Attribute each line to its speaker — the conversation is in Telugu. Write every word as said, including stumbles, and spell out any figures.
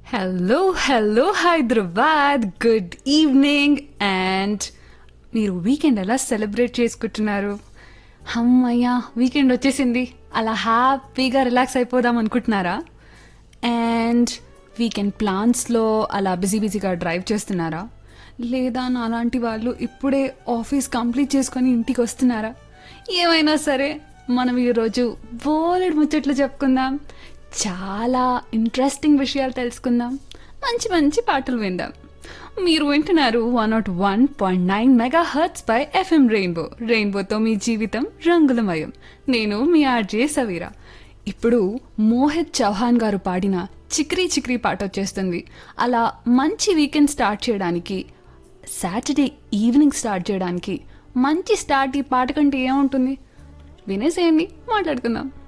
Speaker 1: Hello hello Hyderabad, good evening. And మీరు వీకెండ్ ఎలా సెలబ్రేట్ చేసుకుంటున్నారు? అమ్మయ్యా, వీకెండ్ వచ్చేసింది, అలా హ్యాపీగా రిలాక్స్ అయిపోదాం అనుకుంటున్నారా? అండ్ వీకెండ్ ప్లాన్స్లో అలా బిజీ బిజీగా డ్రైవ్ చేస్తున్నారా? లేదా నాలాంటి వాళ్ళు ఇప్పుడే ఆఫీస్ కంప్లీట్ చేసుకొని ఇంటికి వస్తున్నారా? ఏమైనా సరే, మనం ఈరోజు బోలెడు ముచ్చట్లు చెప్పుకుందాం, చాలా ఇంట్రెస్టింగ్ విషయాలు తెలుసుకుందాం, మంచి మంచి పాటలు విందాం. మీరు వింటున్నారు one not one point nine mega hurts pi FM rainbow. రెయిన్బోతో మీ జీవితం రంగులమయం. నేను మీ ఆర్జే సవీరా. ఇప్పుడు మోహిత్ చౌహాన్ గారు పాడిన చిక్రీ చిక్రీ పాట వచ్చేస్తుంది. అలా మంచి వీకెండ్ స్టార్ట్ చేయడానికి, సాటర్డే ఈవినింగ్ స్టార్ట్ చేయడానికి మంచి స్టార్ట్ ఈ పాట కంటే ఏముంటుంది? వినేసేయండి, మాట్లాడుకుందాం.